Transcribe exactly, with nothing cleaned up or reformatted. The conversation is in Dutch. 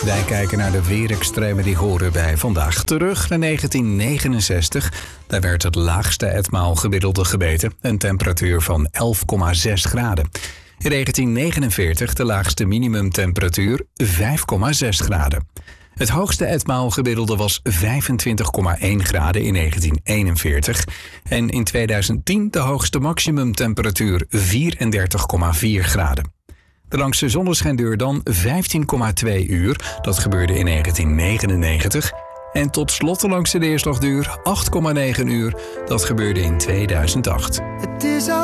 Wij kijken naar de weerextremen die horen bij vandaag. Terug naar negentien negenenzestig. Daar werd het laagste etmaal gemiddelde gemeten. Een temperatuur van elf komma zes graden. In negentien negenenveertig de laagste minimumtemperatuur vijf komma zes graden. Het hoogste etmaal gemiddelde was vijfentwintig komma één graden in negentien eenenveertig. En in tweeduizend tien de hoogste maximumtemperatuur vierendertig komma vier graden. De langste zonneschijnduur dan vijftien komma twee uur. Dat gebeurde in negentien negenennegentig. En tot slot de langste neerslagduur acht komma negen uur. Dat gebeurde in tweeduizend acht. Het is